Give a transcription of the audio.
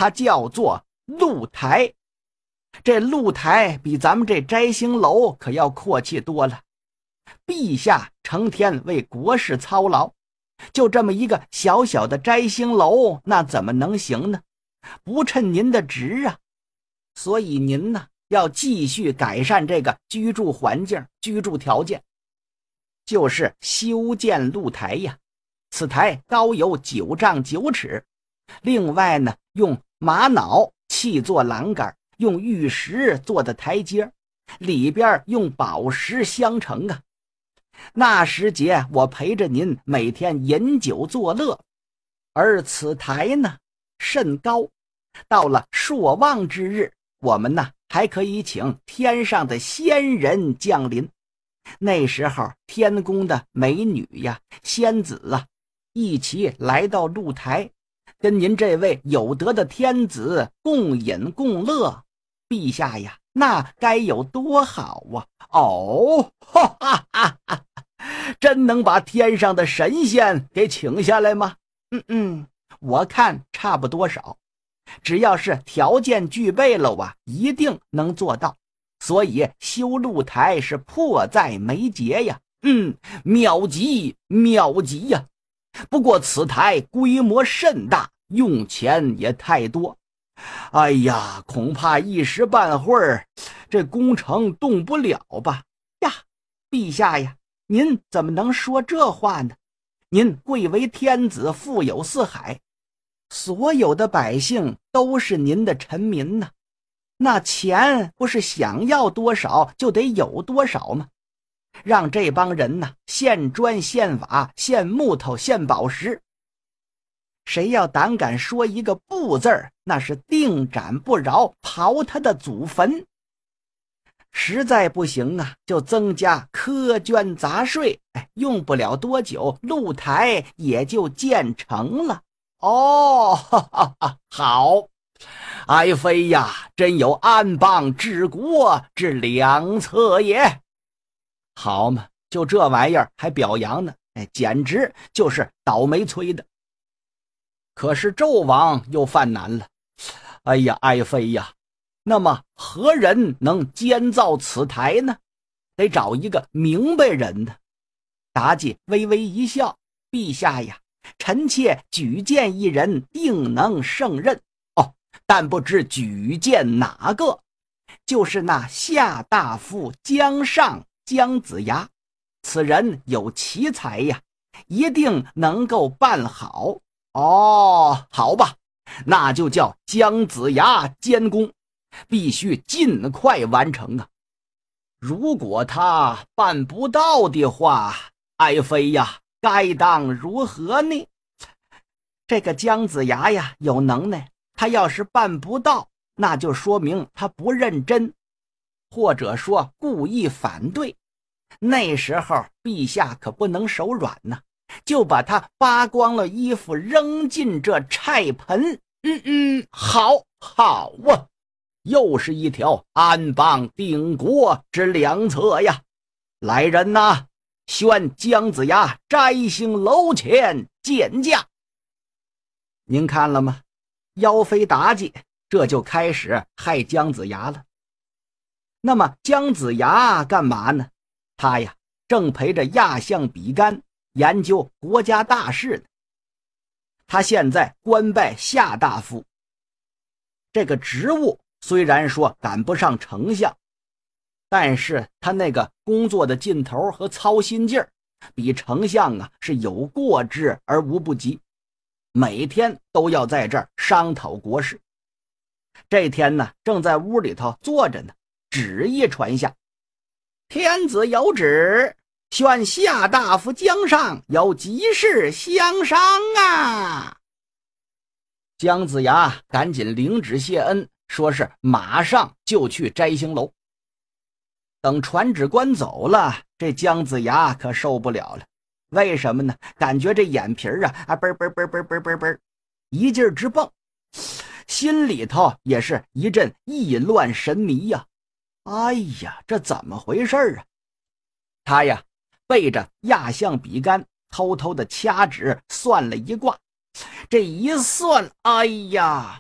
它叫做露台。这露台比咱们这摘星楼可要阔气多了。陛下成天为国事操劳，就这么一个小小的摘星楼，那怎么能行呢？不称您的职啊。所以您呢，要继续改善这个居住环境、居住条件，就是修建露台呀。此台高有9丈9尺，另外呢，用玛瑙砌作栏杆，用玉石做的台阶，里边用宝石镶成啊。那时节我陪着您每天饮酒作乐，而此台呢甚高，到了朔望之日，我们呢还可以请天上的仙人降临。那时候天宫的美女呀、仙子啊，一起来到露台，跟您这位有德的天子共饮共乐，陛下呀，那该有多好啊！哦，哈哈哈哈，真能把天上的神仙给请下来吗？我看差不多少，只要是条件具备了啊，一定能做到。所以修露台是迫在眉睫呀。妙极妙极呀。不过此台规模甚大，用钱也太多。哎呀，恐怕一时半会儿这工程动不了吧。呀，陛下呀，您怎么能说这话呢？您贵为天子，富有四海，所有的百姓都是您的臣民呢。那钱不是想要多少就得有多少吗？让这帮人呢现砖现瓦现木头现宝石，谁要胆敢说一个不字儿，那是定斩不饶，刨他的祖坟。实在不行啊，就增加苛捐杂税，用不了多久，露台也就建成了。哦，哈哈哈，好，爱妃呀，真有安邦治国之良策也。好嘛，就这玩意儿还表扬呢，简直就是倒霉催的。可是纣王又犯难了。哎呀，爱妃呀，那么何人能监造此台呢？得找一个明白人呢。妲己微微一笑，陛下呀，臣妾举荐一人，定能胜任。哦，但不知举荐哪个？就是那夏大夫姜尚姜子牙，此人有奇才呀，一定能够办好。哦，好吧，那就叫姜子牙监工，必须尽快完成啊。如果他办不到的话，爱妃呀，该当如何呢？这个姜子牙呀，有能耐，他要是办不到，那就说明他不认真，或者说故意反对。那时候陛下可不能手软呢，就把他扒光了衣服扔进这菜盆。好好啊，又是一条安邦定国之良策呀。来人呐，宣姜子牙摘星楼前见驾。您看了吗？妖妃妲己这就开始害姜子牙了。那么姜子牙干嘛呢？他呀正陪着亚相比干研究国家大事呢。他现在官拜夏大夫，这个职务虽然说赶不上丞相，但是他那个工作的劲头和操心劲儿，比丞相啊是有过之而无不及，每天都要在这儿商讨国事。这天呢，正在屋里头坐着呢，旨意传下，天子有旨，宣夏大夫姜尚有急事相商啊。姜子牙赶紧领旨谢恩，说是马上就去摘星楼。等传旨官走了，这姜子牙可受不了了。为什么呢？感觉这眼皮啊嘣嘣嘣嘣嘣嘣嘣一劲儿直蹦，心里头也是一阵意乱神迷呀。哎呀，这怎么回事啊？他呀背着亚相比干偷偷的掐指算了一卦，这一算，哎呀，